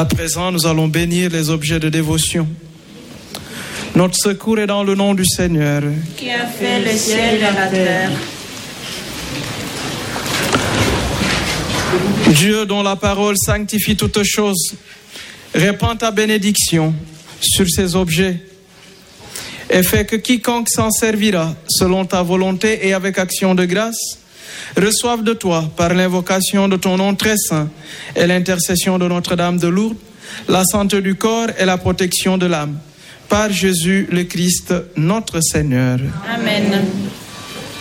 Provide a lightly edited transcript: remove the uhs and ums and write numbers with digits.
À présent, nous allons bénir les objets de dévotion. Notre secours est dans le nom du Seigneur, qui a fait le ciel et la terre. Dieu, dont la parole sanctifie toutes choses, répand ta bénédiction sur ces objets et fait que quiconque s'en servira selon ta volonté et avec action de grâce reçoive de toi, par l'invocation de ton nom très saint et l'intercession de Notre-Dame de Lourdes, la santé du corps et la protection de l'âme. Par Jésus le Christ, notre Seigneur. Amen.